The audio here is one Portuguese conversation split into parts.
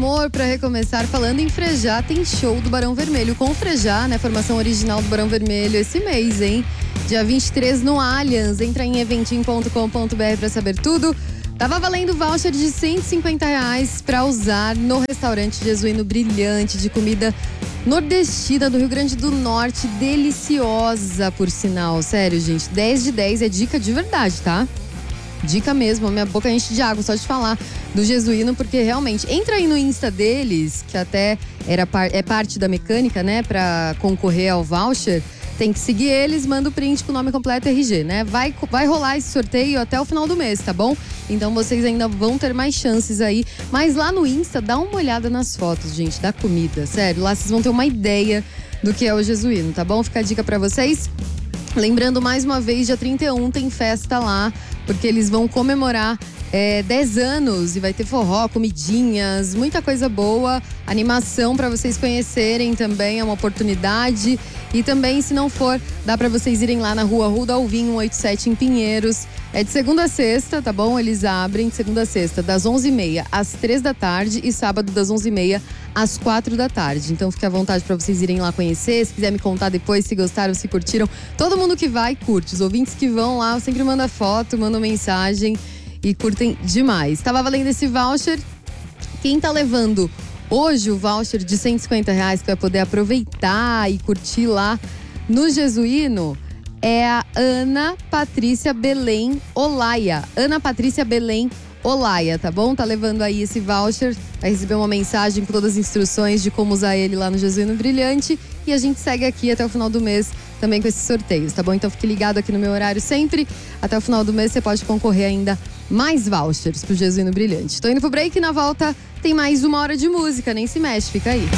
amor pra recomeçar. Falando em Frejá, tem show do Barão Vermelho com o Frejá, né? Formação original do Barão Vermelho esse mês, hein? Dia 23 no Allianz. Entra em eventim.com.br pra saber tudo. Tava valendo voucher de R$150 pra usar no restaurante Jesuíno Brilhante, de comida nordestina do Rio Grande do Norte. Deliciosa, por sinal. Sério, gente. 10 de 10 é dica de verdade, tá? Dica mesmo, a minha boca enche de água só de falar do Jesuíno, porque realmente, entra aí no Insta deles, que até é parte da mecânica, né, pra concorrer ao voucher. Tem que seguir eles, manda o print com o nome completo e RG, né? Vai rolar esse sorteio até o final do mês, tá bom? Então vocês ainda vão ter mais chances aí. Mas lá no Insta, dá uma olhada nas fotos, gente, da comida. Sério, lá vocês vão ter uma ideia do que é o Jesuíno, tá bom? Fica a dica pra vocês. Lembrando, mais uma vez, dia 31 tem festa lá, porque eles vão comemorar 10 anos e vai ter forró, comidinhas, muita coisa boa, animação pra vocês conhecerem também, é uma oportunidade. E também, se não for, dá pra vocês irem lá na rua Rua do Alvim, 187 em Pinheiros. É de segunda a sexta, tá bom? Eles abrem de segunda a sexta, das 11h30 às 3 da tarde e sábado das 11h30 às 4 da tarde. Então fique à vontade pra vocês irem lá conhecer. Se quiser me contar depois se gostaram, se curtiram. Todo mundo que vai, curte. Os ouvintes que vão lá sempre manda foto, mandam mensagem e curtem demais. Tava valendo esse voucher. Quem tá levando hoje o voucher de R$150 que vai poder aproveitar e curtir lá no Jesuíno é a Ana Patrícia Belém Olaia. Ana Patrícia Belém Olaia, tá bom? Tá levando aí esse voucher, vai receber uma mensagem com todas as instruções de como usar ele lá no Jesuíno Brilhante. E a gente segue aqui até o final do mês também com esses sorteios, tá bom? Então fique ligado aqui no meu horário sempre. Até o final do mês você pode concorrer ainda mais vouchers pro Jesuíno Brilhante. Tô indo pro break e na volta tem mais 1 hora de música. Nem se mexe, fica aí.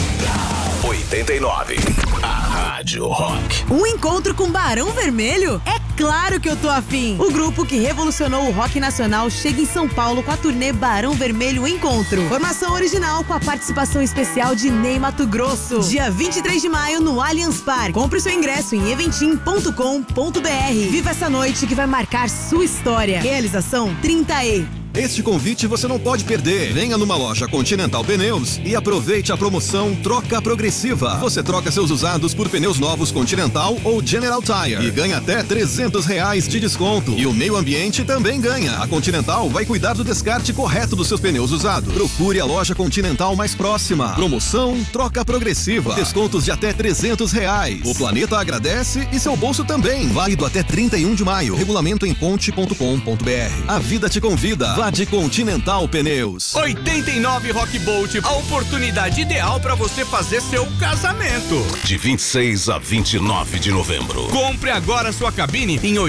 89, a Rádio Rock. Um encontro com Barão Vermelho? É claro que eu tô afim. O grupo que revolucionou o rock nacional chega em São Paulo com a turnê Barão Vermelho Encontro. Formação original com a participação especial de Ney Matogrosso. Dia 23 de maio no Allianz Parque. Compre seu ingresso em eventim.com.br. Viva essa noite que vai marcar sua história. Realização 30E. Este convite você não pode perder. Venha numa loja Continental Pneus e aproveite a promoção Troca Progressiva. Você troca seus usados por pneus novos Continental ou General Tire e ganha até R$300 de desconto. E o meio ambiente também ganha. A Continental vai cuidar do descarte correto dos seus pneus usados. Procure a loja Continental mais próxima. Promoção Troca Progressiva. Descontos de até R$300. O planeta agradece e seu bolso também. Válido até 31 de maio. Regulamento em ponte.com.br. A vida te convida. Vá de Continental Pneus. 89 Rock Bolt, a oportunidade ideal para você fazer seu casamento. De 26 a 29 de novembro. Compre agora sua cabine em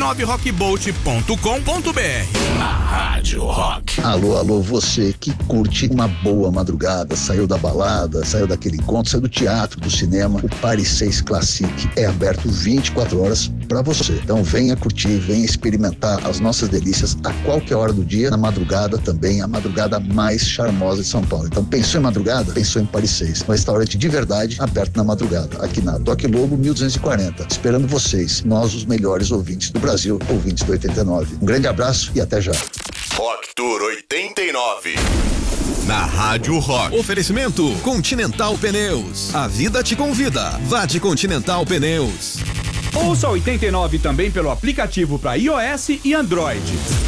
89rockbolt.com.br. A Rádio Rock. Alô, você que curte uma boa madrugada, saiu da balada, saiu daquele encontro, saiu do teatro, do cinema, o Paris 6 Classic é aberto 24 horas para você. Então venha curtir, venha experimentar as nossas delícias a qualquer hora do dia, na madrugada também, a madrugada mais charmosa de São Paulo. Então pensou em madrugada? Pensou em Paris 6. Um restaurante de verdade, aberto na madrugada, aqui na Doc Lobo 1240. Esperando vocês, nós os melhores ouvintes do Brasil, ouvintes do 89. Um grande abraço e até já. Rock Tour 89. Na Rádio Rock. Oferecimento Continental Pneus. A vida te convida. Vá de Continental Pneus. Ouça 89 também pelo aplicativo para iOS e Android.